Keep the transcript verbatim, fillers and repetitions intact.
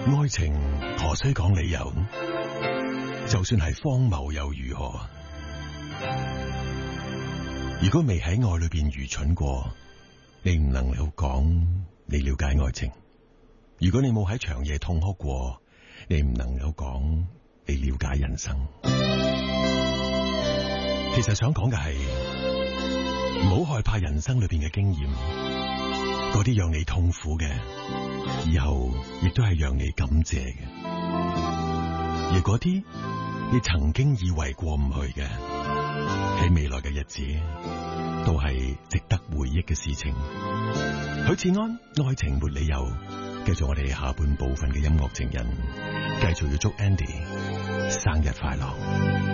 愛情何須講理由？就算係荒謬又如何？如果未喺愛裏邊愚蠢過，你唔能夠講你了解愛情；如果你冇喺長夜痛哭過，你唔能夠講你了解人生。其實想講嘅係，唔好害怕人生裏邊嘅經驗，嗰啲讓你痛苦嘅，以後亦都係讓你感謝嘅；而嗰啲你曾經以為過唔去嘅，喺未來嘅日子都係值得回憶嘅事情。許志安，愛情沒理由。繼續我哋下半部分嘅音樂情人，繼續要祝 Andy 生日快樂。